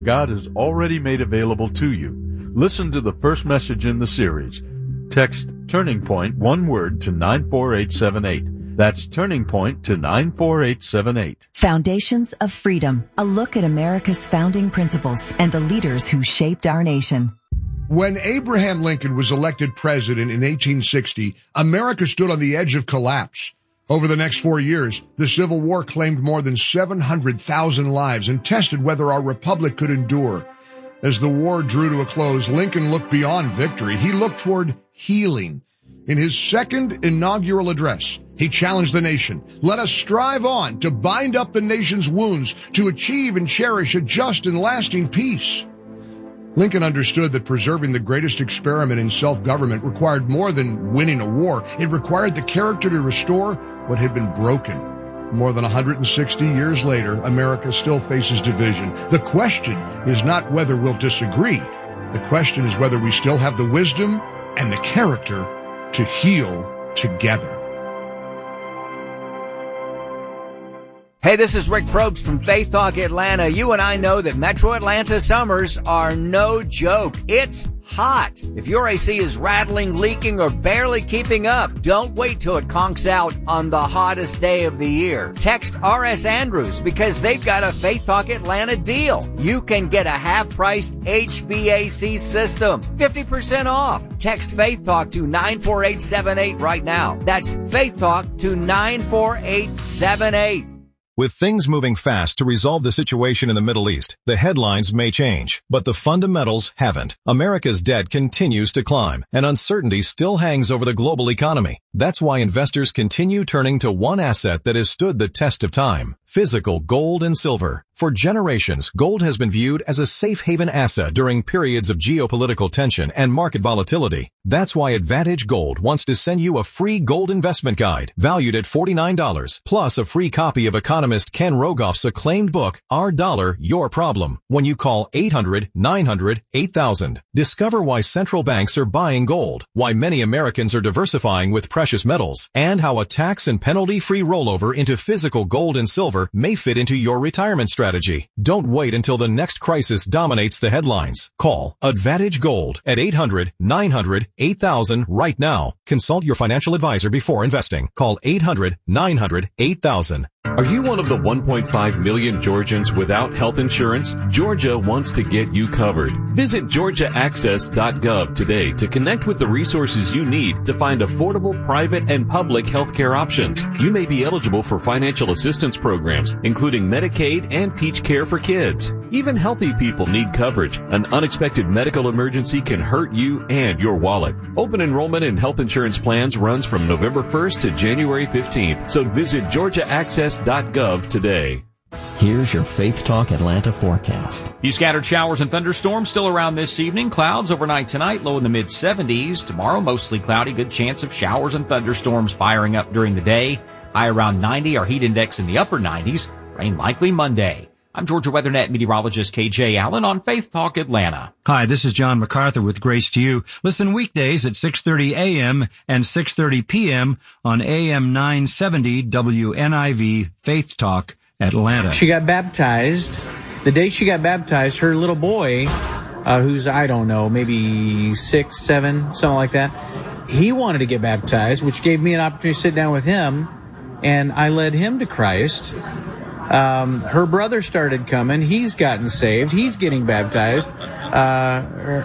God has already made available to you. Listen to the first message in the series. Text Turning Point, one word, to 94878. That's Turning Point to 94878. Foundations of Freedom, a look at America's founding principles and the leaders who shaped our nation. When Abraham Lincoln was elected president in 1860, America stood on the edge of collapse. Over the next 4 years, the Civil War claimed more than 700,000 lives and tested whether our republic could endure. As the war drew to a close, Lincoln looked beyond victory. He looked toward healing. In his second inaugural address, he challenged the nation. Let us strive on to bind up the nation's wounds, to achieve and cherish a just and lasting peace. Lincoln understood that preserving the greatest experiment in self-government required more than winning a war. It required the character to restore what had been broken. More than 160 years later, America still faces division. The question is not whether we'll disagree. The question is whether we still have the wisdom and the character to heal together. Hey, this is Rick Probst from Faith Talk Atlanta. You and I know that Metro Atlanta summers are no joke. It's hot. If your AC is rattling, leaking, or barely keeping up, don't wait till it conks out on the hottest day of the year. Text R.S. Andrews because they've got a Faith Talk Atlanta deal. You can get a half-priced HVAC system, 50% off. Text Faith Talk to 94878 right now. That's Faith Talk to 94878. With things moving fast to resolve the situation in the Middle East, the headlines may change, but the fundamentals haven't. America's debt continues to climb, and uncertainty still hangs over the global economy. That's why investors continue turning to one asset that has stood the test of time: physical gold and silver. For generations, gold has been viewed as a safe haven asset during periods of geopolitical tension and market volatility. That's why Advantage Gold wants to send you a free gold investment guide valued at $49, plus a free copy of economist Ken Rogoff's acclaimed book, Our Dollar, Your Problem, when you call 800-900-8000. Discover why central banks are buying gold, why many Americans are diversifying with precious metals, and how a tax and penalty-free rollover into physical gold and silver may fit into your retirement strategy. Don't wait until the next crisis dominates the headlines. Call Advantage Gold at 800-900-8000 right now. Consult your financial advisor before investing. Call 800-900-8000. Are you one of the 1.5 million Georgians without health insurance? Georgia wants to get you covered. Visit georgiaaccess.gov today to connect with the resources you need to find affordable private and public health care options. You may be eligible for financial assistance programs, including Medicaid and Peach Care for kids. Even healthy people need coverage. An unexpected medical emergency can hurt you and your wallet. Open enrollment in health insurance plans runs from November 1st to January 15th, so visit georgiaaccess.gov today. Here's your Faith Talk Atlanta forecast. Few scattered showers and thunderstorms still around this evening. Clouds overnight tonight, low in the mid-70s. Tomorrow, mostly cloudy. Good chance of showers and thunderstorms firing up during the day. High around 90. Our heat index in the upper 90s. Rain likely Monday. I'm Georgia WeatherNet meteorologist KJ Allen on Faith Talk Atlanta. Hi, this is John MacArthur with Grace to You. Listen weekdays at 6:30 a.m. and 6:30 p.m. on AM 970 WNIV Faith Talk Atlanta. She got baptized. The day she got baptized, her little boy, who's, I don't know, maybe 6, 7, something like that, he wanted to get baptized, which gave me an opportunity to sit down with him, and I led him to Christ. Her brother started coming. He's gotten saved. He's getting baptized. I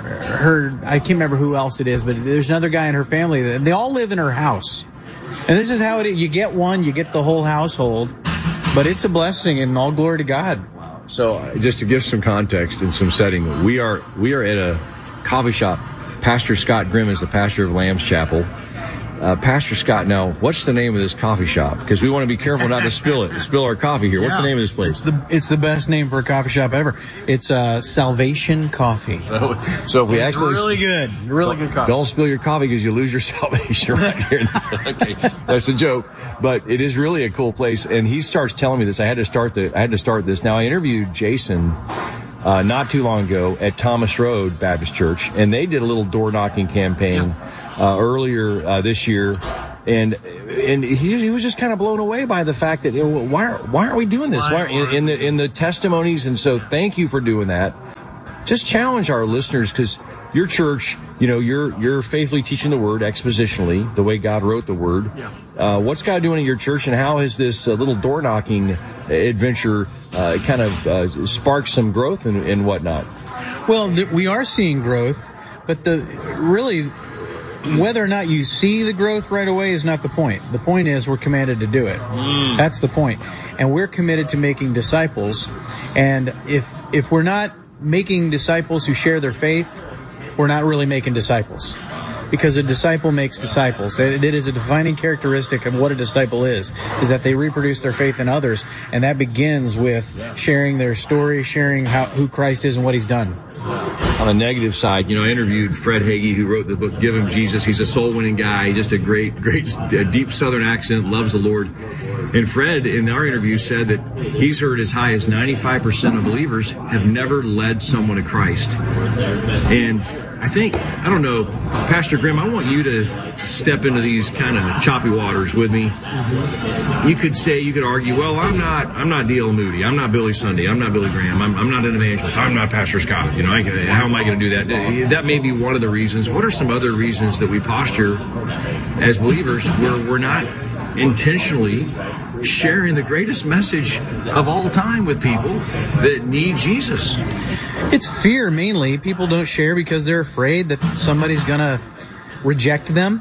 can't remember who else it is, but there's another guy in her family that they all live in her house. And this is how it is. You get one, you get the whole household, but it's a blessing and all glory to God. So just to give some context and some setting, we are at a coffee shop. Pastor Scott Grimm is the pastor of Lamb's Chapel. Pastor Scott, now, what's the name of this coffee shop? Because we want to be careful not to spill our coffee here. What's the name of this place? It's the best name for a coffee shop ever. It's Salvation Coffee. So if we actually... Really good coffee. Don't spill your coffee because you lose your salvation right here. Okay, that's a joke. But it is really a cool place. And he starts telling me this. I had to start this. Now, I interviewed Jason not too long ago at Thomas Road Baptist Church, and they did a little door-knocking campaign earlier this year, and he was just kind of blown away by the fact that why aren't we doing this? Why in the testimonies? And so thank you for doing that. just challenge our listeners, because your church, you're faithfully teaching the Word expositionally, the way God wrote the Word. Yeah. What's God doing in your church, and how has this little door knocking adventure kind of sparked some growth and whatnot? Well, we are seeing growth, but whether or not you see the growth right away is not the point. The point is we're commanded to do it. That's the point. And we're committed to making disciples. And if we're not making disciples who share their faith, we're not really making disciples. Because a disciple makes disciples. It is a defining characteristic of what a disciple is that they reproduce their faith in others. And that begins with sharing their story, sharing who Christ is and what he's done. On the negative side, I interviewed Fred Hagee, who wrote the book Give Him Jesus. He's a soul-winning guy, just a great, deep Southern accent, loves the Lord. And Fred, in our interview, said that he's heard as high as 95% of believers have never led someone to Christ. And I don't know, Pastor Grimm, I want you to step into these kind of choppy waters with me. You could argue, well, I'm not D.L. Moody, I'm not Billy Sunday, I'm not Billy Graham, I'm not an evangelist, I'm not Pastor Scott. How am I going to do that? That may be one of the reasons. What are some other reasons that we posture as believers where we're not intentionally sharing the greatest message of all time with people that need Jesus? It's fear, mainly. People don't share because they're afraid that somebody's going to reject them.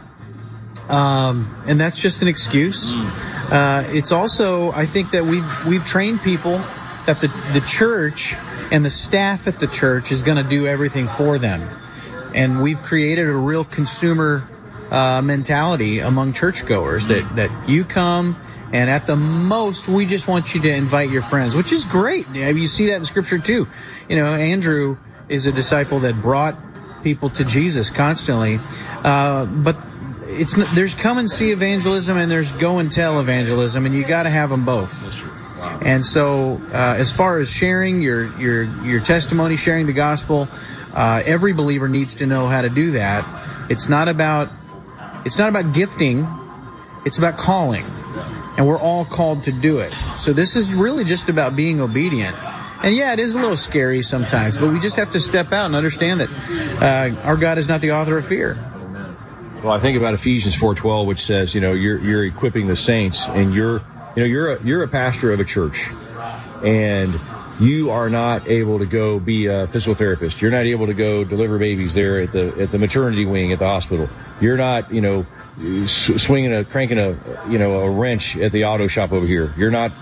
And that's just an excuse. It's also, I think that we've trained people that the church and the staff at the church is going to do everything for them. And we've created a real consumer mentality among churchgoers that you come, and at the most, we just want you to invite your friends, which is great. You see that in Scripture too. Andrew is a disciple that brought people to Jesus constantly. But there's come and see evangelism and there's go and tell evangelism, and you got to have them both. Wow. And so, as far as sharing your testimony, sharing the gospel, every believer needs to know how to do that. It's not about gifting. It's about calling. And we're all called to do it. So this is really just about being obedient. And yeah, it is a little scary sometimes, but we just have to step out and understand that our God is not the author of fear. Well, I think about Ephesians 4:12, which says, you're equipping the saints, and you're a pastor of a church, and you are not able to go be a physical therapist. You're not able to go deliver babies there at the maternity wing at the hospital. You're not, cranking a wrench at the auto shop over here. You're not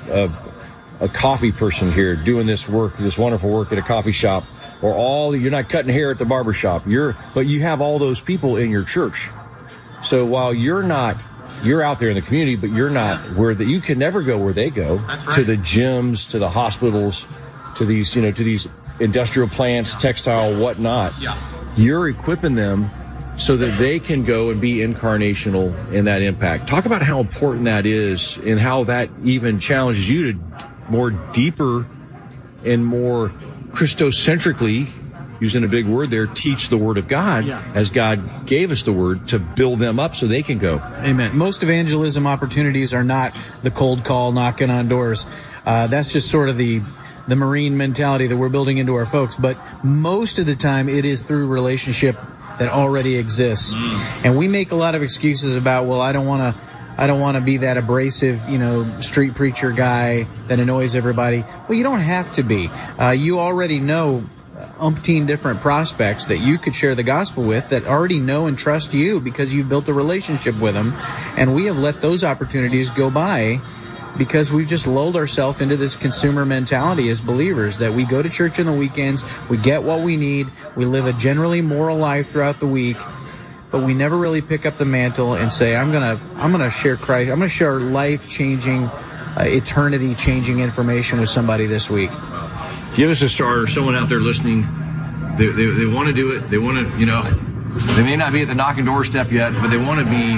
a coffee person here doing this wonderful work at a coffee shop, you're not cutting hair at the barber shop. But you have all those people in your church. So while you're out there in the community, but you're not you can never go where they go. That's right. To the gyms, to the hospitals, to these industrial plants, textile, whatnot. Yeah. You're equipping them so that they can go and be incarnational in that impact. Talk about how important that is and how that even challenges you to more deeper and more Christocentrically, using a big word there, teach the Word of God as God gave us the Word to build them up so they can go. Amen. Most evangelism opportunities are not the cold call, knocking on doors. That's just sort of the Marine mentality that we're building into our folks. But most of the time it is through relationship that already exists. And we make a lot of excuses about, well, I don't want to be that abrasive, street preacher guy that annoys everybody. Well, you don't have to be. You already know umpteen different prospects that you could share the gospel with that already know and trust you because you've built a relationship with them. And we have let those opportunities go by because we've just lulled ourselves into this consumer mentality as believers that we go to church on the weekends, we get what we need, we live a generally moral life throughout the week, but we never really pick up the mantle and say, I'm gonna share Christ, I'm gonna share life-changing, eternity-changing information with somebody this week. Give us a starter. Someone out there listening, they want to do it. They want to, they may not be at the knocking doorstep yet, but they want to be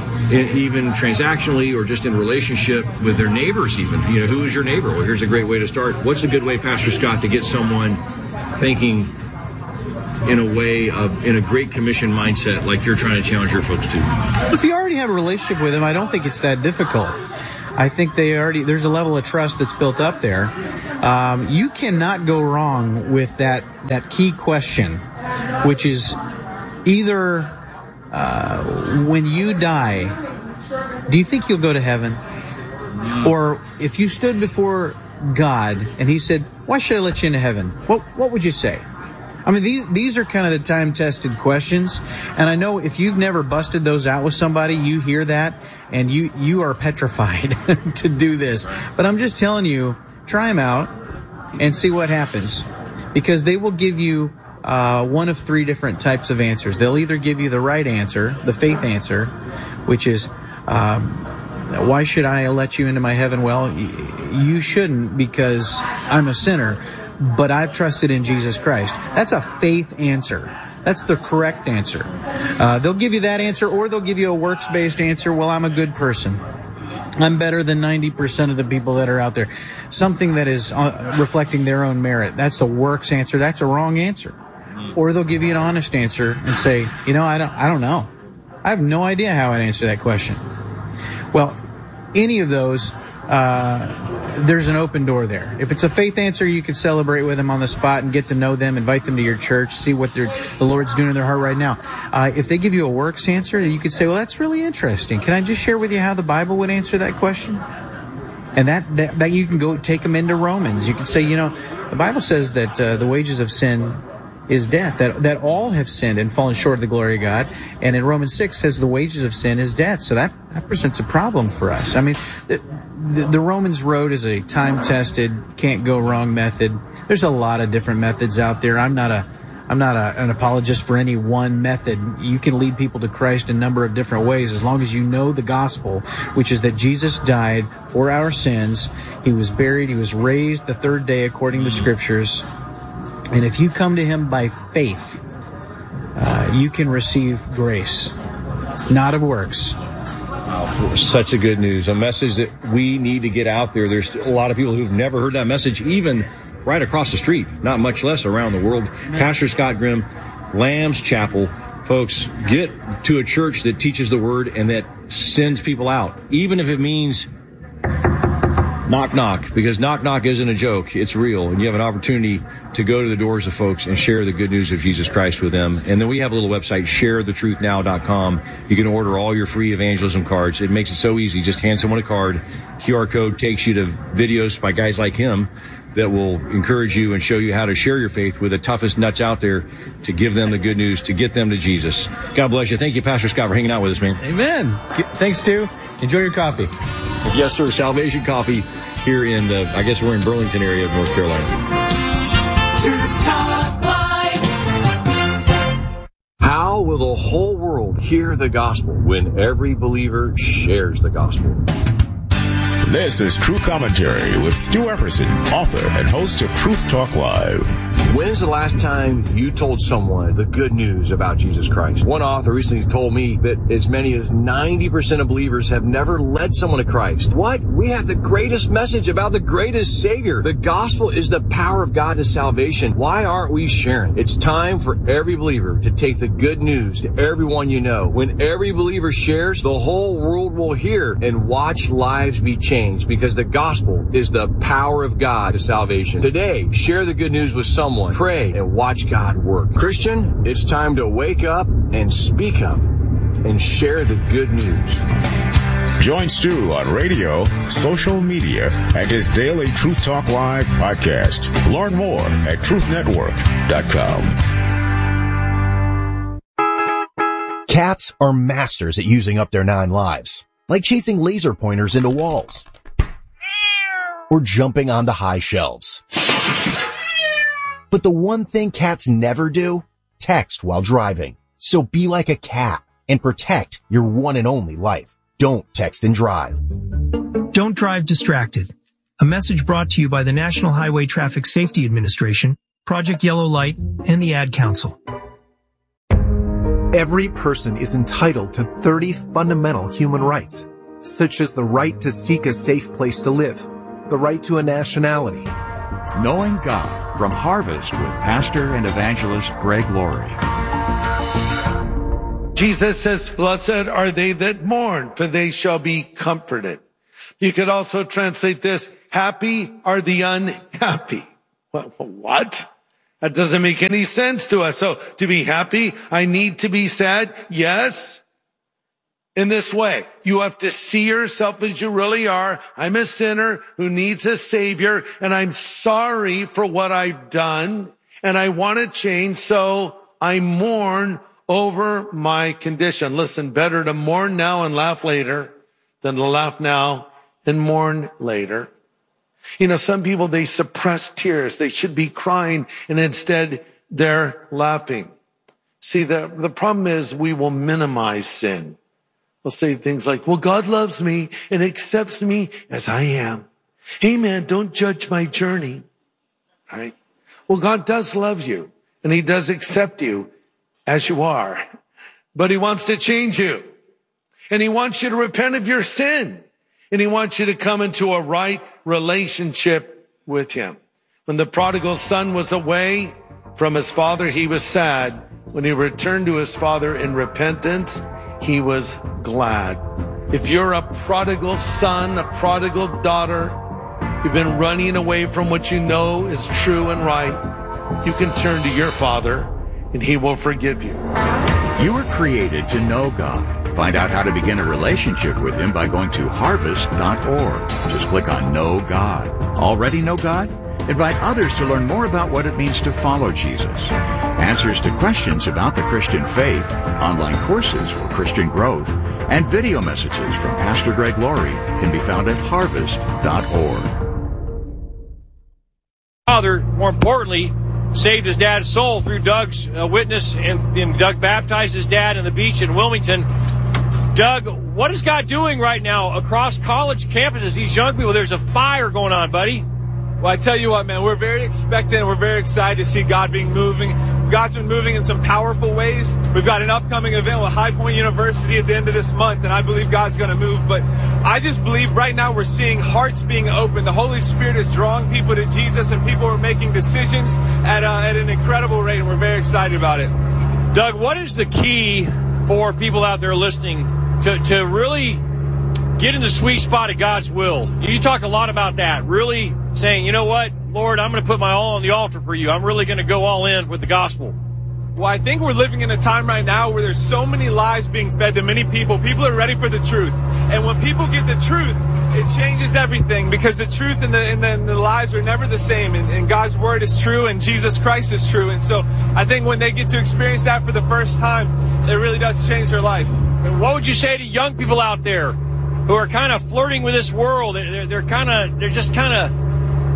even transactionally or just in relationship with their neighbors even. Who is your neighbor? Well, here's a great way to start. What's a good way, Pastor Scott, to get someone thinking in a Great Commission mindset like you're trying to challenge your folks to? If you already have a relationship with them, I don't think it's that difficult. I think there's a level of trust that's built up there. You cannot go wrong with that key question, which is either when you die, do you think you'll go to heaven? Or if you stood before God and he said, why should I let you into heaven? What would you say? I mean, these are kind of the time-tested questions. And I know if you've never busted those out with somebody, you hear that and you are petrified to do this. But I'm just telling you, try them out and see what happens. Because they will give you one of three different types of answers. They'll either give you the right answer, the faith answer, which is, why should I let you into my heaven? Well, you shouldn't, because I'm a sinner, but I've trusted in Jesus Christ. That's a faith answer. That's the correct answer. They'll give you that answer, or they'll give you a works-based answer. Well, I'm a good person. I'm better than 90% of the people that are out there. Something that is reflecting their own merit. That's a works answer. That's a wrong answer. Or they'll give you an honest answer and say, I don't know. I have no idea how I'd answer that question. Well, any of those, there's an open door there. If it's a faith answer, you can celebrate with them on the spot and get to know them, invite them to your church, see what the Lord's doing in their heart right now. If they give you a works answer, you could say, well, that's really interesting. Can I just share with you how the Bible would answer that question? And that you can go take them into Romans. You can say, the Bible says that the wages of sin is death, that all have sinned and fallen short of the glory of God. And in Romans 6 says the wages of sin is death. So that presents a problem for us. I mean, the Romans road is a time-tested, can't-go-wrong method. There's a lot of different methods out there. I'm not an apologist for any one method. You can lead people to Christ in a number of different ways as long as you know the gospel, which is that Jesus died for our sins. He was buried. He was raised the third day according to Scriptures. And if you come to him by faith, you can receive grace, not of works. Such a good news. A message that we need to get out there. There's a lot of people who've never heard that message, even right across the street, not much less around the world. Pastor Scott Grimm, Lamb's Chapel. Folks, get to a church that teaches the word and that sends people out, even if it means knock, knock, because knock, knock isn't a joke. It's real. And you have an opportunity to go to the doors of folks and share the good news of Jesus Christ with them. And then we have a little website, sharethetruthnow.com. You can order all your free evangelism cards. It makes it so easy. Just hand someone a card. QR code takes you to videos by guys like him that will encourage you and show you how to share your faith with the toughest nuts out there to give them the good news, to get them to Jesus. God bless you. Thank you, Pastor Scott, for hanging out with us, man. Amen. Thanks, Stu. Enjoy your coffee. Yes, sir. Salvation Coffee here in I guess we're in Burlington area of North Carolina. How will the whole world hear the gospel when every believer shares the gospel? This is True Commentary with Stu Epperson, author and host of Truth Talk Live. When's the last time you told someone the good news about Jesus Christ? One author recently told me that as many as 90% of believers have never led someone to Christ. What? We have the greatest message about the greatest Savior. The gospel is the power of God to salvation. Why aren't we sharing? It's time for every believer to take the good news to everyone you know. When every believer shares, the whole world will hear and watch lives be changed, because the gospel is the power of God to salvation. Today, share the good news with someone. Pray and watch God work. Christian, it's time to wake up and speak up and share the good news. Join Stu on radio, social media, and his daily Truth Talk Live podcast. Learn more at truthnetwork.com. Cats are masters at using up their 9 lives, like chasing laser pointers into walls or jumping onto high shelves. But the one thing cats never do, text while driving. So be like a cat and protect your one and only life. Don't text and drive. Don't drive distracted. A message brought to you by the National Highway Traffic Safety Administration, Project Yellow Light, and the Ad Council. Every person is entitled to 30 fundamental human rights, such as the right to seek a safe place to live, the right to a nationality. Knowing God from Harvest with Pastor and Evangelist Greg Laurie. Jesus says, blessed are they that mourn, for they shall be comforted. You could also translate this, happy are the unhappy. What? That doesn't make any sense to us. So to be happy, I need to be sad. Yes. In this way, you have to see yourself as you really are. I'm a sinner who needs a savior, and I'm sorry for what I've done, and I want to change, so I mourn over my condition. Listen, better to mourn now and laugh later than to laugh now and mourn later. You know, some people, they suppress tears. They should be crying, and instead they're laughing. See, the problem is we will minimize sin. We'll say things like, well, God loves me and accepts me as I am. Hey, man, don't judge my journey. Right? Well, God does love you, and he does accept you as you are. But he wants to change you. And he wants you to repent of your sin. And he wants you to come into a right relationship with him. When the prodigal son was away from his father, he was sad. When he returned to his father in repentance, he was glad. If you're a prodigal son, a prodigal daughter, you've been running away from what you know is true and right, you can turn to your Father and he will forgive you. You were created to know God. Find out how to begin a relationship with him by going to harvest.org. Just click on Know God. Already know God? Invite others to learn more about what it means to follow Jesus. Answers to questions about the Christian faith, online courses for Christian growth, and video messages from Pastor Greg Laurie can be found at harvest.org. Father, more importantly, saved his dad's soul through Doug's witness, and Doug baptized his dad on the beach in Wilmington. Doug, what is God doing right now across college campuses? These young people, there's a fire going on, buddy. Well, I tell you what, man, we're very expectant. We're very excited to see God being moving. God's been moving in some powerful ways. We've got an upcoming event with High Point University at the end of this month, and I believe God's going to move. But I just believe right now we're seeing hearts being opened. The Holy Spirit is drawing people to Jesus, and people are making decisions at an incredible rate, and we're very excited about it. Doug, what is the key for people out there listening to really get in the sweet spot of God's will? You talked a lot about that, really saying, you know what, Lord, I'm going to put my all on the altar for you. I'm really going to go all in with the gospel. Well, I think we're living in a time right now where there's so many lies being fed to many people. People are ready for the truth. And when people get the truth, it changes everything, because the truth and the lies are never the same. And God's word is true, and Jesus Christ is true. And so I think when they get to experience that for the first time, it really does change their life. And what would you say to young people out there who are kind of flirting with this world? They're just kind of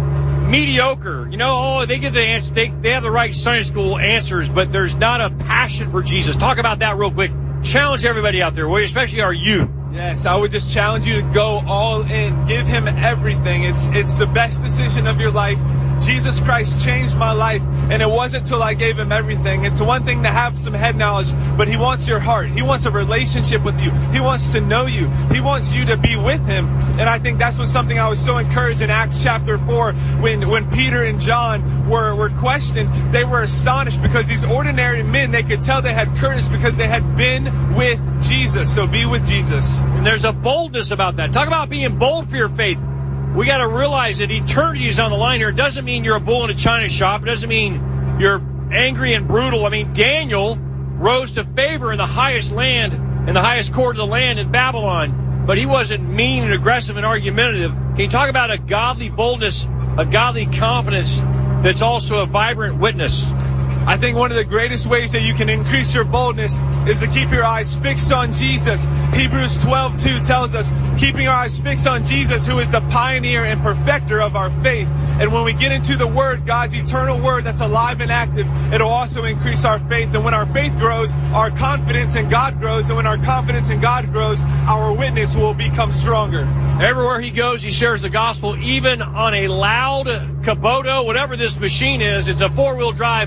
mediocre. You know, they get the answer. They have the right Sunday school answers, but there's not a passion for Jesus. Talk about that real quick. Challenge everybody out there, especially our youth. Yes, I would just challenge you to go all in. Give him everything. It's the best decision of your life. Jesus Christ changed my life, and it wasn't till I gave him everything. It's one thing to have some head knowledge, but he wants your heart. He wants a relationship with you. He wants to know you. He wants you to be with him. And I think that's something I was so encouraged in Acts chapter 4 when Peter and John were questioned. They were astonished because these ordinary men, they could tell they had courage because they had been with Jesus. So be with Jesus. And there's a boldness about that. Talk about being bold for your faith. We got to realize that eternity is on the line here. It doesn't mean you're a bull in a china shop. It doesn't mean you're angry and brutal. I mean, Daniel rose to favor in the highest land, in the highest court of the land in Babylon, but he wasn't mean and aggressive and argumentative. Can you talk about a godly boldness, a godly confidence that's also a vibrant witness? I think one of the greatest ways that you can increase your boldness is to keep your eyes fixed on Jesus. Hebrews 12:2 tells us, keeping our eyes fixed on Jesus, who is the pioneer and perfecter of our faith. And when we get into the Word, God's eternal Word that's alive and active, it'll also increase our faith. And when our faith grows, our confidence in God grows. And when our confidence in God grows, our witness will become stronger. Everywhere he goes, he shares the gospel, even on a loud Kubota, whatever this machine is. It's a four-wheel drive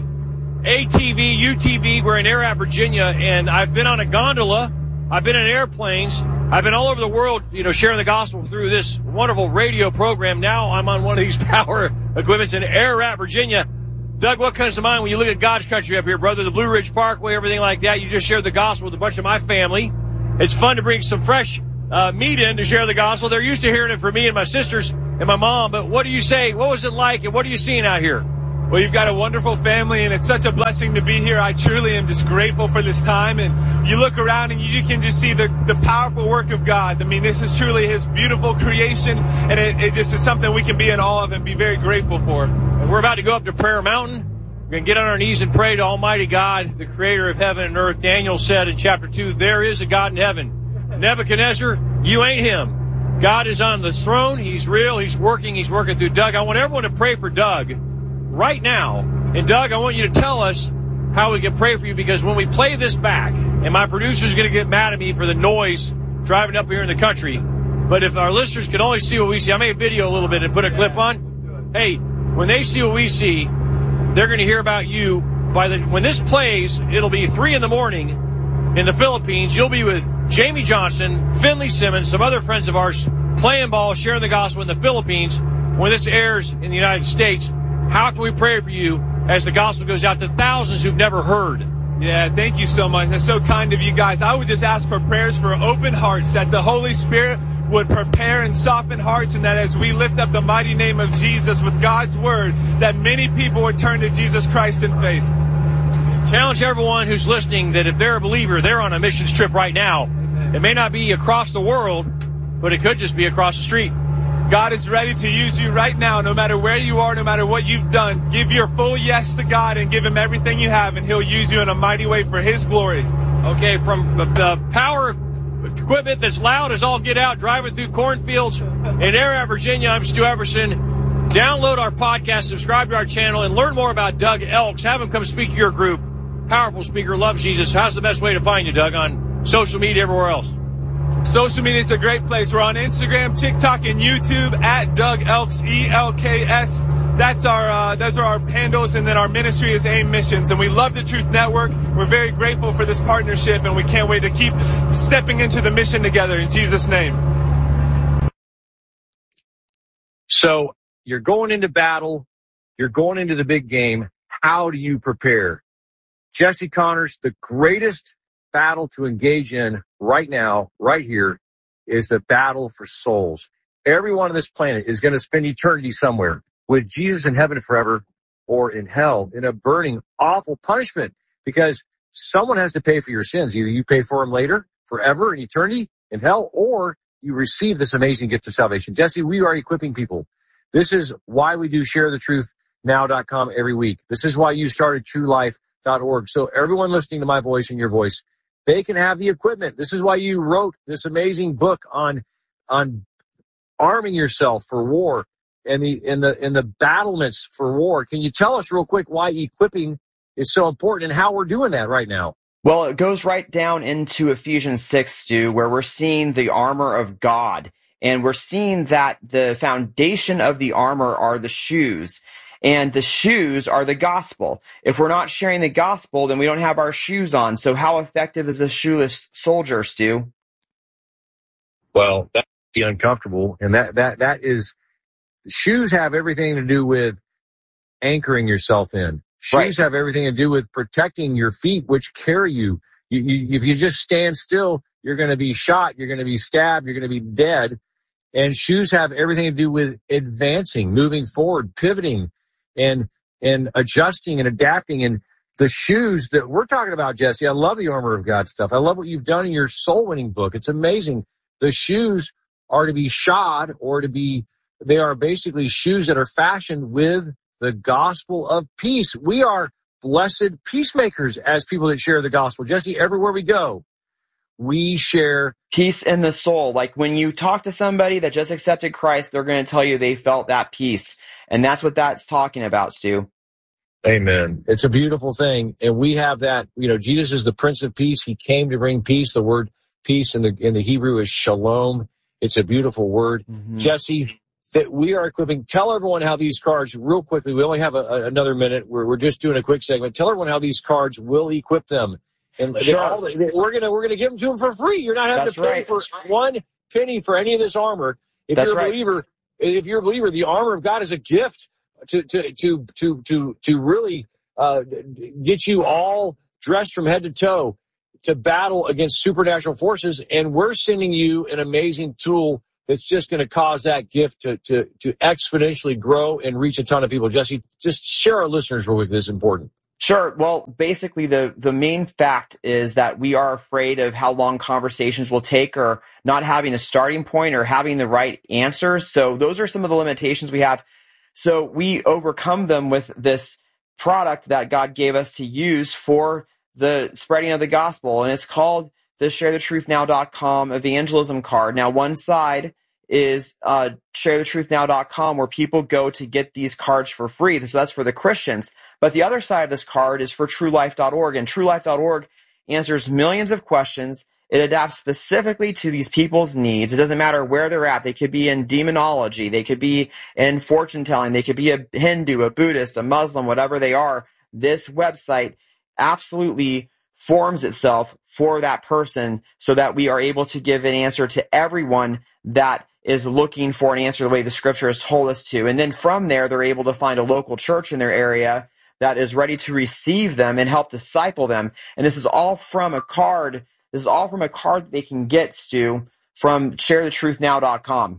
ATV, UTV. We're in Ararat, Virginia, and I've been on a gondola. I've been in airplanes. I've been all over the world, sharing the gospel through this wonderful radio program. Now I'm on one of these power equipments in Ararat, Virginia. Doug, what comes to mind when you look at God's country up here, brother? The Blue Ridge Parkway, everything like that. You just shared the gospel with a bunch of my family. It's fun to bring some fresh meet in to share the gospel. They're used to hearing it from me and my sisters and my mom, but what do you say? What was it like, and what are you seeing out here? Well, you've got a wonderful family, and it's such a blessing to be here. I truly am just grateful for this time. And you look around and you can just see the powerful work of God. I mean, this is truly his beautiful creation, and it just is something we can be in awe of and be very grateful for. And we're about to go up to Prayer Mountain. We're going to get on our knees and pray to Almighty God, the creator of heaven and earth. Daniel said in chapter 2, there is a God in heaven. Nebuchadnezzar, you ain't him. God is on the throne. He's real. He's working through Doug. I want everyone to pray for Doug right now. And Doug, I want you to tell us how we can pray for you, because when we play this back, and my producer's going to get mad at me for the noise driving up here in the country, but if our listeners could only see what we see, I made a video a little bit and put a clip on. Hey, when they see what we see, they're going to hear about you. When this plays, it'll be 3 a.m. in the Philippines. You'll be with Jamie Johnson, Finley Simmons, some other friends of ours, playing ball, sharing the gospel in the Philippines. When this airs in the United States, how can we pray for you as the gospel goes out to thousands who've never heard? Yeah, thank you so much. That's so kind of you guys. I would just ask for prayers for open hearts, that the Holy Spirit would prepare and soften hearts, and that as we lift up the mighty name of Jesus with God's word, that many people would turn to Jesus Christ in faith. Challenge everyone who's listening that if they're a believer, they're on a missions trip right now. It may not be across the world, but it could just be across the street. God is ready to use you right now, no matter where you are, no matter what you've done. Give your full yes to God and give him everything you have, and he'll use you in a mighty way for his glory. Okay, from the power equipment that's loud as all get out, driving through cornfields in Ararat, Virginia, I'm Stu Everson. Download our podcast, subscribe to our channel, and learn more about Doug Elks. Have him come speak to your group. Powerful speaker, loves Jesus. How's the best way to find you, Doug, on social media, everywhere else? Social media is a great place. We're on Instagram, TikTok, and YouTube at Doug Elks, ELKS. Those are our handles, and then our ministry is AIM Missions, and we love the Truth Network. We're very grateful for this partnership, and we can't wait to keep stepping into the mission together in Jesus' name. So you're going into battle. You're going into the big game. How do you prepare? Jesse Connors, the greatest battle to engage in right now, right here, is the battle for souls. Everyone on this planet is going to spend eternity somewhere with Jesus in heaven forever or in hell in a burning, awful punishment, because someone has to pay for your sins. Either you pay for them later, forever, in eternity, in hell, or you receive this amazing gift of salvation. Jesse, we are equipping people. This is why we do ShareTheTruthNow.com every week. This is why you started TrueLife.org. So everyone listening to my voice and your voice, they can have the equipment. This is why you wrote this amazing book on arming yourself for war and the battlements for war. Can you tell us real quick why equipping is so important and how we're doing that right now? Well, it goes right down into Ephesians 6, Stu, where we're seeing the armor of God. And we're seeing that the foundation of the armor are the shoes. And the shoes are the gospel. If we're not sharing the gospel, then we don't have our shoes on. So how effective is a shoeless soldier, Stu? Well, that would be uncomfortable. And that is, shoes have everything to do with anchoring yourself in. Shoes have everything to do with protecting your feet, which carry you. If you just stand still, you're going to be shot, you're going to be stabbed, you're going to be dead. And shoes have everything to do with advancing, moving forward, pivoting, and adjusting and adapting. And the shoes that we're talking about, Jesse, I love the armor of God stuff. I love what you've done in your soul winning book. It's amazing. The shoes are to be shod, or they are basically shoes that are fashioned with the gospel of peace. We are blessed peacemakers as people that share the gospel. Jesse, everywhere we go, we share peace in the soul. Like when you talk to somebody that just accepted Christ, they're going to tell you they felt that peace. And that's what that's talking about, Stu. Amen. It's a beautiful thing. And we have that, Jesus is the Prince of Peace. He came to bring peace. The word peace in the Hebrew is shalom. It's a beautiful word. Mm-hmm. Jesse, that we are equipping. Tell everyone how these cards, real quickly, we only have another minute. We're just doing a quick segment. Tell everyone how these cards will equip them. And sure. We're gonna give them to them for free. You're not having to pay for one penny for any of this armor. If you're a believer, the armor of God is a gift to really get you all dressed from head to toe to battle against supernatural forces, and we're sending you an amazing tool that's just going to cause that gift to exponentially grow and reach a ton of people. Jesse, just share our listeners real quick. This is important. Sure. Well, basically the main fact is that we are afraid of how long conversations will take, or not having a starting point or having the right answers. So those are some of the limitations we have. So we overcome them with this product that God gave us to use for the spreading of the gospel. And it's called the ShareTheTruthNow.com evangelism card. Now, one side is ShareTheTruthNow.com, where people go to get these cards for free. So that's for the Christians. But the other side of this card is for TrueLife.org. And TrueLife.org answers millions of questions. It adapts specifically to these people's needs. It doesn't matter where they're at. They could be in demonology. They could be in fortune telling. They could be a Hindu, a Buddhist, a Muslim, whatever they are. This website absolutely forms itself for that person so that we are able to give an answer to everyone that is looking for an answer the way the scripture has told us to. And then from there, they're able to find a local church in their area that is ready to receive them and help disciple them. And this is all from a card. This is all from a card that they can get, Stu, from ShareTheTruthNow.com.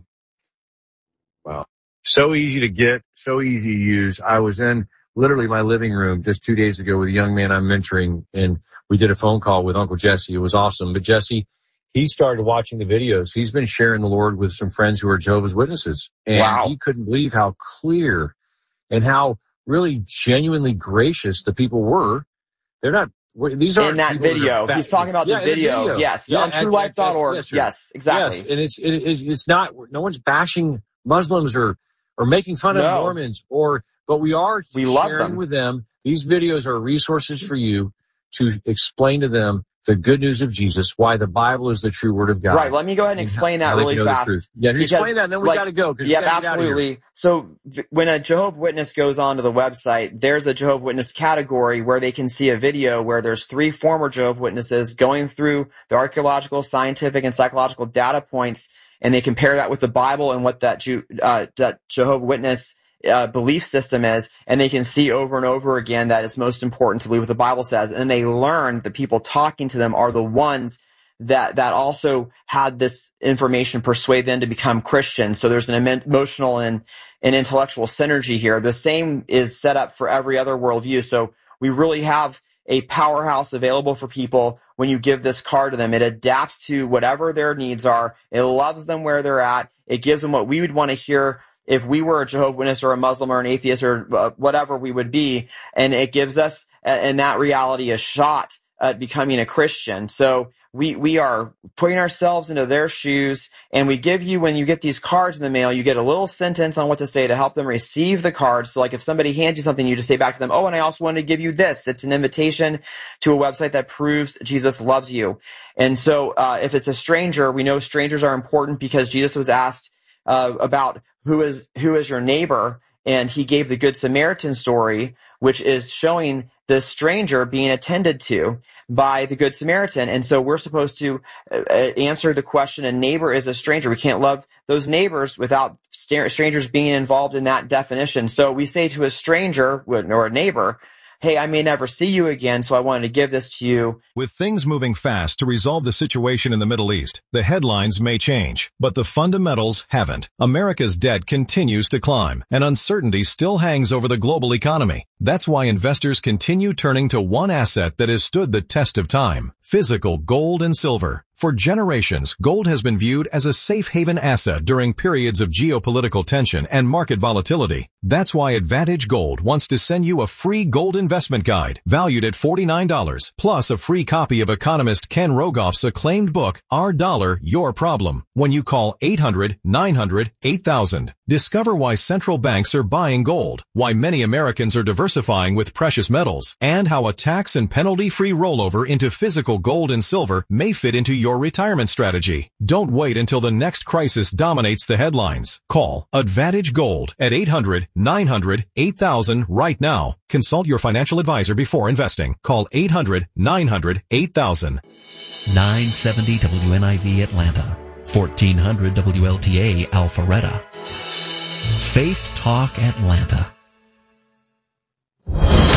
Wow. So easy to get, so easy to use. I was in literally my living room just 2 days ago with a young man I'm mentoring, and we did a phone call with Uncle Jesse. It was awesome. But Jesse, he started watching the videos. He's been sharing the Lord with some friends who are Jehovah's Witnesses. And he couldn't believe how clear and how really genuinely gracious the people were. They're not, these aren't in that video. He's talking about the video. Yes. On TrueLife.org. Yes, exactly. Yes. And it's not, no one's bashing Muslims or making fun of Mormons but we love sharing with them. These videos are resources for you to explain to them the good news of Jesus, why the Bible is the true word of God. Right. Let me go ahead and explain that really fast. Yeah, explain that, and then we got to go. Yeah, absolutely. So when a Jehovah's Witness goes onto the website, there's a Jehovah's Witness category where they can see a video where there's 3 former Jehovah's Witnesses going through the archaeological, scientific, and psychological data points, and they compare that with the Bible and what that Jehovah's Witness belief system is, and they can see over and over again that it's most important to believe what the Bible says. And they learn the people talking to them are the ones that also had this information persuade them to become Christians. So there's an emotional and intellectual synergy here. The same is set up for every other worldview. So we really have a powerhouse available for people when you give this card to them. It adapts to whatever their needs are. It loves them where they're at. It gives them what we would want to hear if we were a Jehovah's Witness or a Muslim or an atheist or whatever we would be. And it gives us, in that reality, a shot at becoming a Christian. So we are putting ourselves into their shoes, and we give you, when you get these cards in the mail, you get a little sentence on what to say to help them receive the cards. So like if somebody hands you something, you just say back to them, oh, and I also wanted to give you this. It's an invitation to a website that proves Jesus loves you. And so if it's a stranger, we know strangers are important because Jesus was asked about who is your neighbor, and he gave the Good Samaritan story, which is showing the stranger being attended to by the Good Samaritan. And so we're supposed to answer the question, a neighbor is a stranger. We can't love those neighbors without strangers being involved in that definition. So we say to a stranger or a neighbor, hey, I may never see you again, so I wanted to give this to you. With things moving fast to resolve the situation in the Middle East, the headlines may change, but the fundamentals haven't. America's debt continues to climb, and uncertainty still hangs over the global economy. That's why investors continue turning to one asset that has stood the test of time: physical gold and silver. For generations, gold has been viewed as a safe haven asset during periods of geopolitical tension and market volatility. That's why Advantage Gold wants to send you a free gold investment guide valued at $49, plus a free copy of economist Ken Rogoff's acclaimed book, Our Dollar, Your Problem, when you call 800-900-8000. Discover why central banks are buying gold, why many Americans are diversifying with precious metals, and how a tax and penalty-free rollover into physical gold and silver may fit into your retirement strategy. Don't wait until the next crisis dominates the headlines. Call Advantage Gold at 800-900-8000 right now. Consult your financial advisor before investing. Call 800-900-8000. 970 WNIV Atlanta, 1400 WLTA Alpharetta. Faith Talk Atlanta.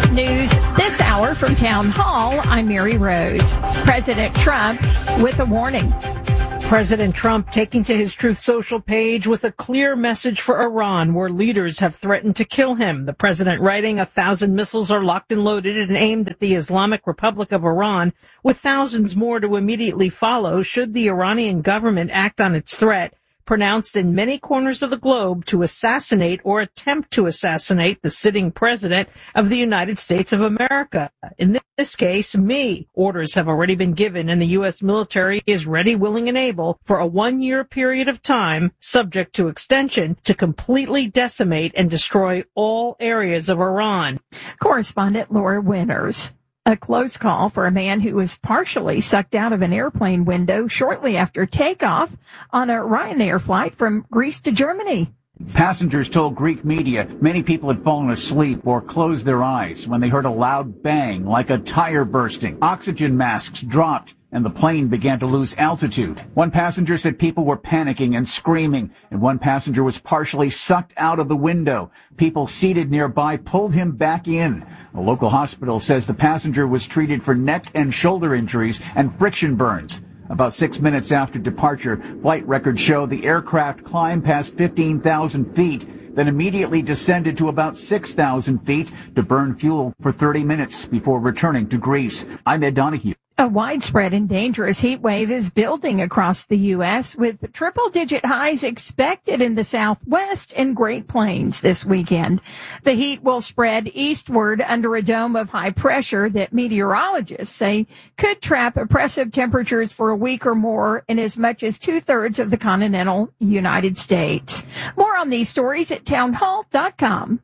News this hour from Town Hall, I'm Mary Rose. President Trump with a warning. President Trump taking to his Truth Social page with a clear message for Iran, where leaders have threatened to kill him. The president writing 1,000 missiles are locked and loaded and aimed at the Islamic Republic of Iran, with thousands more to immediately follow should the Iranian government act on its threat, pronounced in many corners of the globe, to assassinate or attempt to assassinate the sitting president of the United States of America. In this case, me. Orders have already been given, and the U.S. military is ready, willing, and able for a 1-year period of time, subject to extension, to completely decimate and destroy all areas of Iran. Correspondent Laura Winters. A close call for a man who was partially sucked out of an airplane window shortly after takeoff on a Ryanair flight from Greece to Germany. Passengers told Greek media many people had fallen asleep or closed their eyes when they heard a loud bang like a tire bursting. Oxygen masks dropped and the plane began to lose altitude. One passenger said people were panicking and screaming, and one passenger was partially sucked out of the window. People seated nearby pulled him back in. A local hospital says the passenger was treated for neck and shoulder injuries and friction burns. About 6 minutes after departure, flight records show the aircraft climbed past 15,000 feet, then immediately descended to about 6,000 feet to burn fuel for 30 minutes before returning to Greece. I'm Ed Donahue. A widespread and dangerous heat wave is building across the U.S., with triple-digit highs expected in the Southwest and Great Plains this weekend. The heat will spread eastward under a dome of high pressure that meteorologists say could trap oppressive temperatures for a week or more in as much as 2/3 of the continental United States. More on these stories at townhall.com.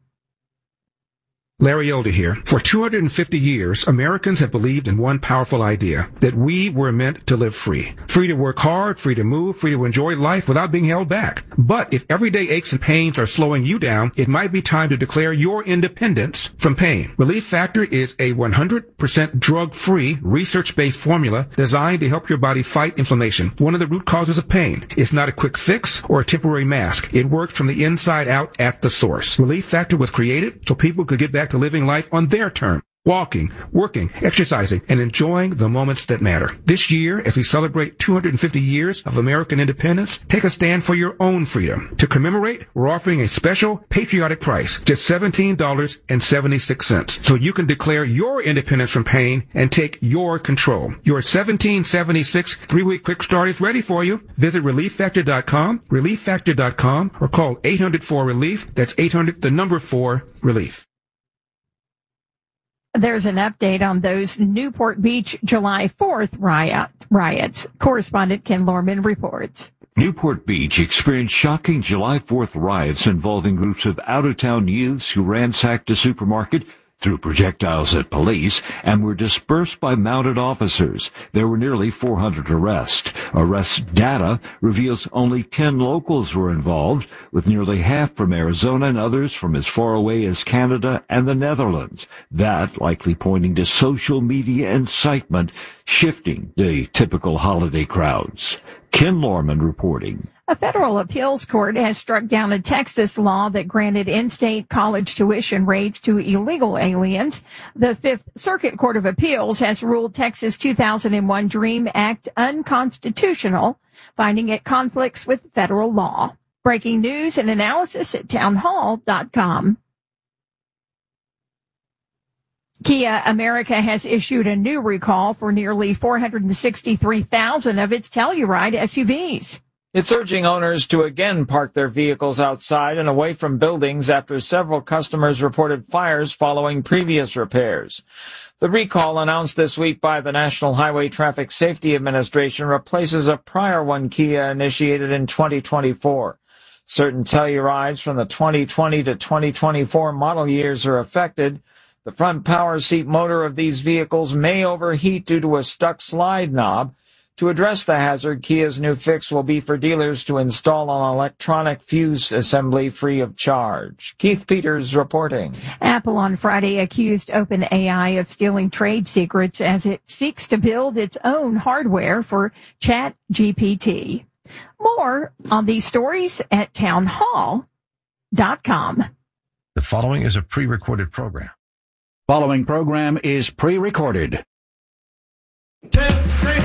Larry Elder here. For 250 years, Americans have believed in one powerful idea, that we were meant to live free. Free to work hard, free to move, free to enjoy life without being held back. But if everyday aches and pains are slowing you down, it might be time to declare your independence from pain. Relief Factor is a 100% drug-free, research-based formula designed to help your body fight inflammation, one of the root causes of pain. It's not a quick fix or a temporary mask. It works from the inside out at the source. Relief Factor was created so people could get back to living life on their terms. Walking, working, exercising, and enjoying the moments that matter. This year, as we celebrate 250 years of American independence, take a stand for your own freedom. To commemorate, we're offering a special patriotic price, just $17.76, so you can declare your independence from pain and take your control. Your $17.76 3-week quick start is ready for you. Visit ReliefFactor.com, ReliefFactor.com, or call 800-4-RELIEF. That's 800-4-RELIEF. There's an update on those Newport Beach July 4th riots. Correspondent Ken Lorman reports. Newport Beach experienced shocking July 4th riots involving groups of out-of-town youths who ransacked a supermarket, threw projectiles at police, and were dispersed by mounted officers. There were nearly 400 arrests. Arrest data reveals only 10 locals were involved, with nearly half from Arizona and others from as far away as Canada and the Netherlands. That likely pointing to social media incitement shifting the typical holiday crowds. Ken Lorman reporting. A federal appeals court has struck down a Texas law that granted in-state college tuition rates to illegal aliens. The Fifth Circuit Court of Appeals has ruled Texas' 2001 DREAM Act unconstitutional, finding it conflicts with federal law. Breaking news and analysis at townhall.com. Kia America has issued a new recall for nearly 463,000 of its Telluride SUVs. It's urging owners to again park their vehicles outside and away from buildings after several customers reported fires following previous repairs. The recall announced this week by the National Highway Traffic Safety Administration replaces a prior one Kia initiated in 2024. Certain Tellurides from the 2020 to 2024 model years are affected. The front power seat motor of these vehicles may overheat due to a stuck slide knob. To address the hazard, Kia's new fix will be for dealers to install an electronic fuse assembly free of charge. Keith Peters reporting. Apple on Friday accused OpenAI of stealing trade secrets as it seeks to build its own hardware for ChatGPT. More on these stories at townhall.com. The following is a pre-recorded program. Following program is pre-recorded. 10, 3,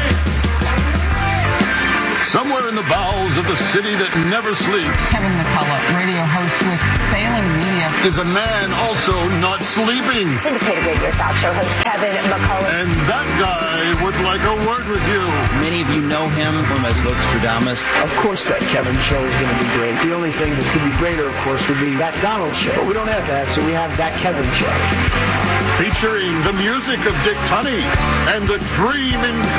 somewhere in the bowels of the city that never sleeps, Kevin McCullough, radio host with Salem Media, is a man also not sleeping. Syndicated radio talk show host Kevin McCullough. And that guy would like a word with you. Many of you know him as Nostradamus. Of course that Kevin show is going to be great. The only thing that could be greater, of course, would be that Donald show. But we don't have that, so we have that Kevin show. Featuring the music of Dick Tunney and the dream in